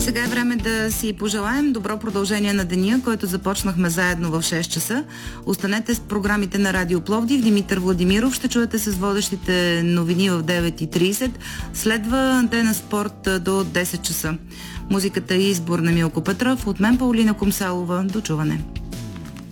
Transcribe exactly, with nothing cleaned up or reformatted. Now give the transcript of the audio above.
Сега е време да си пожелаем добро продължение на деня, който започнахме заедно в шест часа. Останете с програмите на Радио Пловдив. Димитър Владимиров ще чуете с водещите новини в девет и трийсет. Следва Антена Спорт до десет часа. Музиката и избор на Милко Петров. От мен Паулина Комсалова. До чуване.